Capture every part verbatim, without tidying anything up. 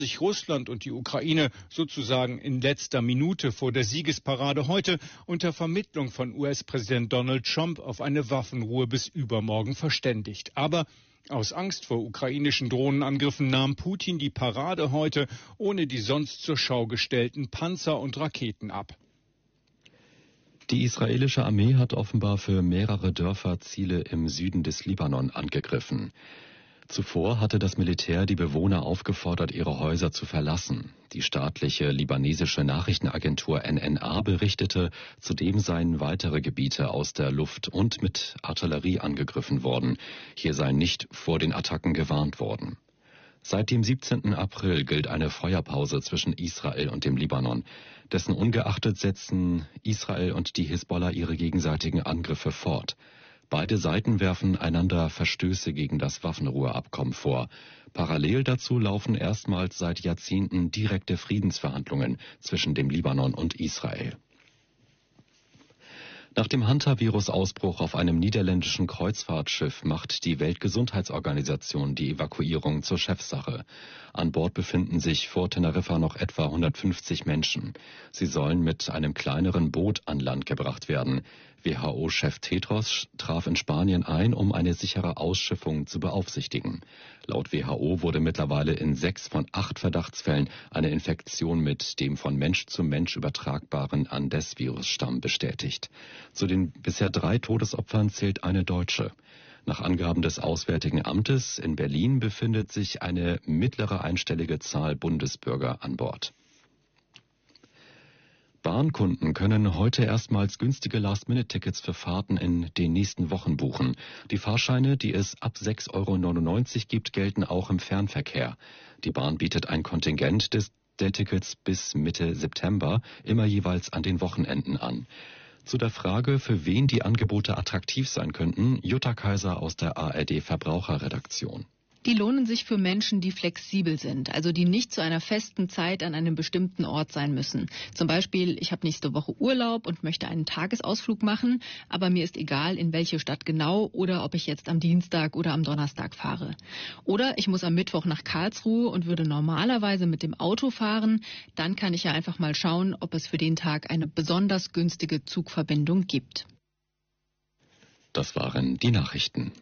sich Russland und die Ukraine sozusagen in letzter Minute vor der Siegesparade heute unter Vermittlung von U S-Präsident Donald Trump auf eine Waffenruhe bis übermorgen verständigt. Aber aus Angst vor ukrainischen Drohnenangriffen nahm Putin die Parade heute ohne die sonst zur Schau gestellten Panzer und Raketen ab. Die israelische Armee hat offenbar für mehrere Dörfer Ziele im Süden des Libanon angegriffen. Zuvor hatte das Militär die Bewohner aufgefordert, ihre Häuser zu verlassen. Die staatliche libanesische Nachrichtenagentur N N A berichtete, zudem seien weitere Gebiete aus der Luft und mit Artillerie angegriffen worden. Hier sei nicht vor den Attacken gewarnt worden. Seit dem siebzehnten April gilt eine Feuerpause zwischen Israel und dem Libanon. Dessen ungeachtet setzen Israel und die Hisbollah ihre gegenseitigen Angriffe fort. Beide Seiten werfen einander Verstöße gegen das Waffenruheabkommen vor. Parallel dazu laufen erstmals seit Jahrzehnten direkte Friedensverhandlungen zwischen dem Libanon und Israel. Nach dem Hantavirus-Ausbruch auf einem niederländischen Kreuzfahrtschiff macht die Weltgesundheitsorganisation die Evakuierung zur Chefsache. An Bord befinden sich vor Teneriffa noch etwa hundertfünfzig Menschen. Sie sollen mit einem kleineren Boot an Land gebracht werden. W H O-Chef Tedros traf in Spanien ein, um eine sichere Ausschiffung zu beaufsichtigen. Laut W H O wurde mittlerweile in sechs von acht Verdachtsfällen eine Infektion mit dem von Mensch zu Mensch übertragbaren Andes-Virusstamm bestätigt. Zu den bisher drei Todesopfern zählt eine Deutsche. Nach Angaben des Auswärtigen Amtes in Berlin befindet sich eine mittlere einstellige Zahl Bundesbürger an Bord. Bahnkunden können heute erstmals günstige Last-Minute-Tickets für Fahrten in den nächsten Wochen buchen. Die Fahrscheine, die es ab sechs Euro neunundneunzig gibt, gelten auch im Fernverkehr. Die Bahn bietet ein Kontingent des, der Tickets bis Mitte September, immer jeweils an den Wochenenden an. Zu der Frage, für wen die Angebote attraktiv sein könnten, Jutta Kaiser aus der A R D-Verbraucherredaktion. Die lohnen sich für Menschen, die flexibel sind, also die nicht zu einer festen Zeit an einem bestimmten Ort sein müssen. Zum Beispiel, ich habe nächste Woche Urlaub und möchte einen Tagesausflug machen, aber mir ist egal, in welche Stadt genau oder ob ich jetzt am Dienstag oder am Donnerstag fahre. Oder ich muss am Mittwoch nach Karlsruhe und würde normalerweise mit dem Auto fahren. Dann kann ich ja einfach mal schauen, ob es für den Tag eine besonders günstige Zugverbindung gibt. Das waren die Nachrichten.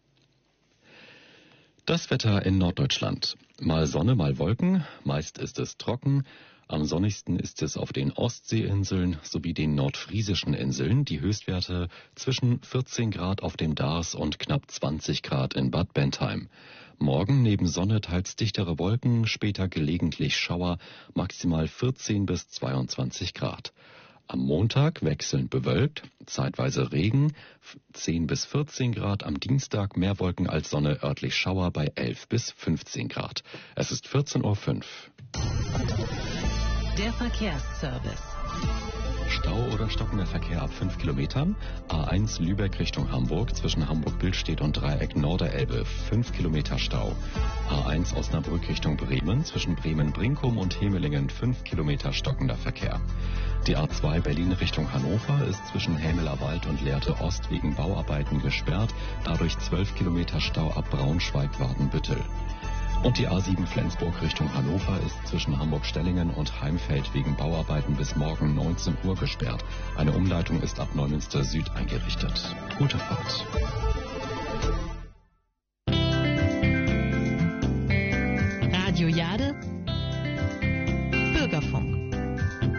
Das Wetter in Norddeutschland. Mal Sonne, mal Wolken, meist ist es trocken. Am sonnigsten ist es auf den Ostseeinseln sowie den nordfriesischen Inseln. Die Höchstwerte zwischen vierzehn Grad auf dem Dars und knapp zwanzig Grad in Bad Bentheim. Morgen neben Sonne teils dichtere Wolken, später gelegentlich Schauer, maximal vierzehn bis zweiundzwanzig Grad. Am Montag wechselnd bewölkt, zeitweise Regen, zehn bis vierzehn Grad. Am Dienstag mehr Wolken als Sonne, örtlich Schauer bei elf bis fünfzehn Grad. Es ist vierzehn Uhr fünf. Der Verkehrsservice. Stau oder stockender Verkehr ab fünf Kilometern. A eins Lübeck Richtung Hamburg zwischen Hamburg-Billstedt und Dreieck Norderelbe fünf Kilometer Stau. A eins Osnabrück Richtung Bremen zwischen Bremen-Brinkum und Hemelingen fünf Kilometer stockender Verkehr. Die A zwei Berlin Richtung Hannover ist zwischen Hämeler Wald und Lehrte Ost wegen Bauarbeiten gesperrt, dadurch zwölf Kilometer Stau ab Braunschweig-Wadenbüttel. Und die A sieben Flensburg Richtung Hannover ist zwischen Hamburg-Stellingen und Heimfeld wegen Bauarbeiten bis morgen neunzehn Uhr gesperrt. Eine Umleitung ist ab Neumünster Süd eingerichtet. Gute Fahrt.